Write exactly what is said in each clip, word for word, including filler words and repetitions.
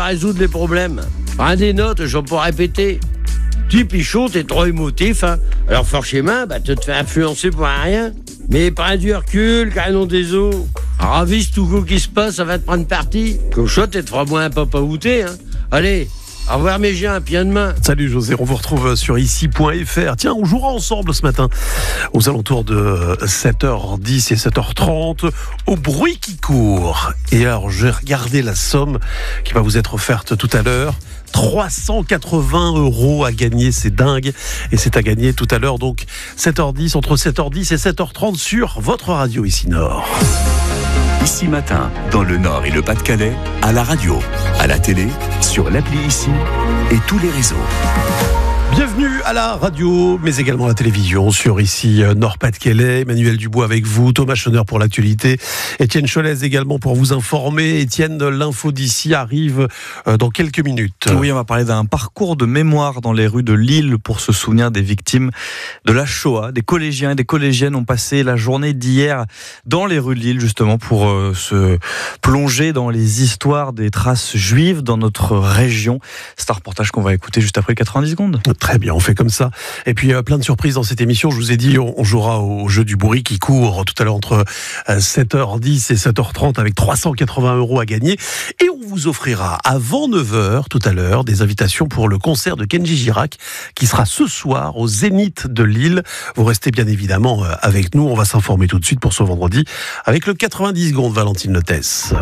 à résoudre les problèmes. Prends des notes, j'en peux répéter. Petit pichon, t'es trop émotif, hein. Alors forcément, bah, tu te fais influencer pour rien. Mais prends du recul, canon des eaux. Ravise tout coup qui se passe, ça va te prendre parti. Comme ça, t'es te feras moins un papa outé, hein. Allez, au revoir mes gens, puis à demain. Salut José, on vous retrouve sur ici point f r. Tiens, on jouera ensemble ce matin aux alentours de sept heures dix et sept heures trente au bruit qui court. Et alors, j'ai regardé la somme qui va vous être offerte tout à l'heure. trois cent quatre-vingts euros à gagner, c'est dingue. Et c'est à gagner tout à l'heure, donc sept heures dix, entre sept heures dix et sept heures trente sur votre radio ici Nord. Ici Matin, dans le Nord et le Pas-de-Calais, à la radio, à la télé, sur l'appli Ici et tous les réseaux. Bienvenue à la radio, mais également à la télévision, sur ici Nord-Pas-de-Calais. Emmanuel Dubois avec vous, Thomas Schoner pour l'actualité, Étienne Cholez également pour vous informer. Étienne, l'info d'ici arrive dans quelques minutes. Oui, on va parler d'un parcours de mémoire dans les rues de Lille pour se souvenir des victimes de la Shoah. Des collégiens et des collégiennes ont passé la journée d'hier dans les rues de Lille, justement pour euh, se plonger dans les histoires des traces juives dans notre région. C'est un reportage qu'on va écouter juste après quatre-vingt-dix secondes. Très bien, on fait comme ça. Et puis euh, plein de surprises dans cette émission. Je vous ai dit, on, on jouera au jeu du bruit qui court tout à l'heure entre euh, sept heures dix et sept heures trente avec trois cent quatre-vingts euros à gagner. Et on vous offrira avant neuf heures tout à l'heure des invitations pour le concert de Kenji Girac qui sera ce soir au Zénith de Lille. Vous restez bien évidemment euh, avec nous. On va s'informer tout de suite pour ce vendredi avec le quatre-vingt-dix secondes Valentine Notès.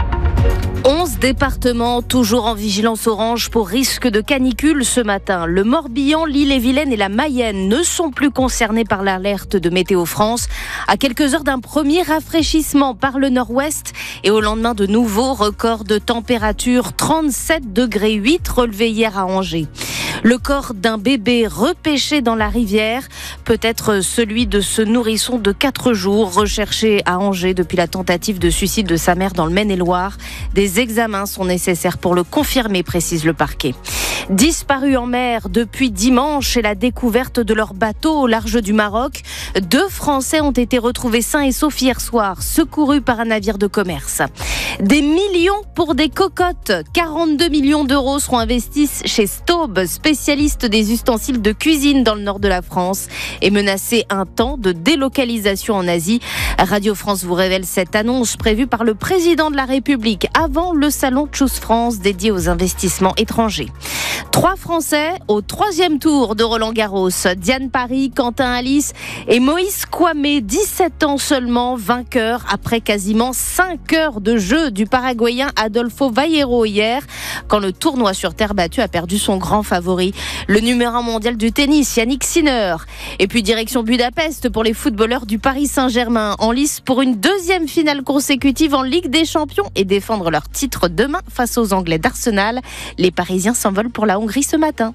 onze départements toujours en vigilance orange pour risque de canicule ce matin. Le Morbihan, l'Ille-et-Vilaine et la Mayenne ne sont plus concernés par l'alerte de Météo France. À quelques heures d'un premier rafraîchissement par le nord-ouest et au lendemain de nouveaux records de température, trente-sept degrés huit relevés hier à Angers. Le corps d'un bébé repêché dans la rivière, peut-être celui de ce nourrisson de quatre jours recherché à Angers depuis la tentative de suicide de sa mère dans le Maine-et-Loire. Des examens sont nécessaires pour le confirmer, précise le parquet. Disparus en mer depuis dimanche et la découverte de leur bateau au large du Maroc, deux Français ont été retrouvés sains et saufs hier soir, secourus par un navire de commerce. Des millions pour des cocottes. quarante-deux millions d'euros seront investis chez Staub, spécialiste des ustensiles de cuisine dans le nord de la France, et menacé un temps de délocalisation en Asie. Radio France vous révèle cette annonce prévue par le président de la République avant le salon Choose France dédié aux investissements étrangers. Trois Français au troisième tour de Roland-Garros. Diane Paris, Quentin Alice et Moïse Kouamé, dix-sept ans seulement, vainqueur après quasiment cinq heures de jeu du Paraguayen Adolfo Vallejo hier, quand le tournoi sur terre battue a perdu son grand favori, le numéro un mondial du tennis, Yannick Sinner. Et puis direction Budapest pour les footballeurs du Paris Saint-Germain, en lice pour une deuxième finale consécutive en Ligue des Champions et défendre leur titre demain face aux Anglais d'Arsenal. Les Parisiens s'envolent pour la Hongrie ce matin.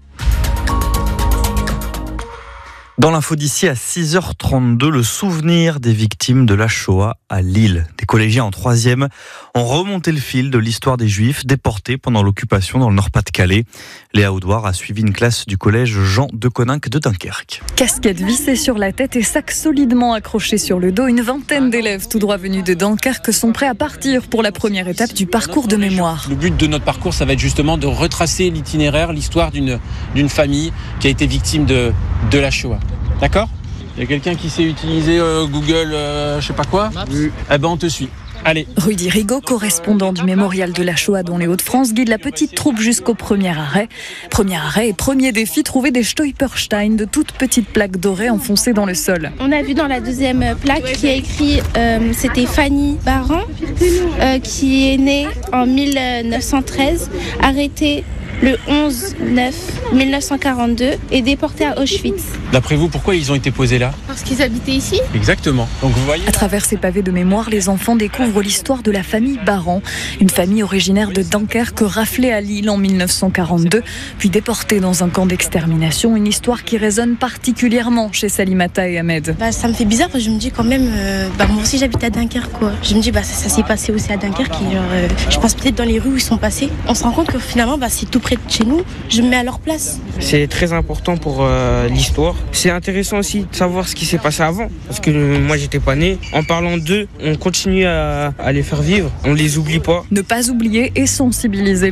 Dans l'info d'ici à six heures trente-deux, le souvenir des victimes de la Shoah à Lille. Des collégiens en troisième ont remonté le fil de l'histoire des Juifs déportés pendant l'occupation dans le Nord-Pas-de-Calais. Léa Audouard a suivi une classe du collège Jean de Coninck de Dunkerque. Casquette vissée sur la tête et sac solidement accroché sur le dos, une vingtaine d'élèves tout droit venus de Dunkerque sont prêts à partir pour la première étape du parcours de mémoire. Le but de notre parcours, ça va être justement de retracer l'itinéraire, l'histoire d'une, d'une famille qui a été victime de, de la Shoah. D'accord ? Il y a quelqu'un qui sait utiliser euh, Google, euh, je sais pas quoi ? Oui. Eh ben on te suit. Allez. Rudy Rigaud, correspondant du mémorial de la Shoah dans les Hauts-de-France, guide la petite troupe jusqu'au premier arrêt. Premier arrêt et premier défi, trouver des Stolpersteine, de toutes petites plaques dorées enfoncées dans le sol. On a vu dans la deuxième plaque qui a écrit, euh, c'était Fanny Baran, euh, qui est née en mille neuf cent treize, arrêtée le onze neuf mille neuf cent quarante-deux et déportés à Auschwitz. D'après vous, pourquoi ils ont été posés là ? Parce qu'ils habitaient ici ? Exactement. Donc vous voyez. À travers ces pavés de mémoire, les enfants découvrent l'histoire de la famille Baran, une famille originaire de Dunkerque raflée à Lille en mille neuf cent quarante-deux, puis déportée dans un camp d'extermination. Une histoire qui résonne particulièrement chez Salimata et Ahmed. Bah, ça me fait bizarre parce que je me dis quand même, euh, bah, moi aussi j'habite à Dunkerque, quoi. Je me dis, bah, ça, ça s'est passé aussi à Dunkerque. Et genre, euh, je pense peut-être dans les rues où ils sont passés. On se rend compte que finalement, bah, c'est tout près de chez nous. Je me mets à leur place. C'est très important pour euh, l'histoire. C'est intéressant aussi de savoir ce qui s'est passé avant. Parce que euh, moi, j'étais pas né. En parlant d'eux, on continue à, à les faire vivre. On les oublie pas. Ne pas oublier et sensibiliser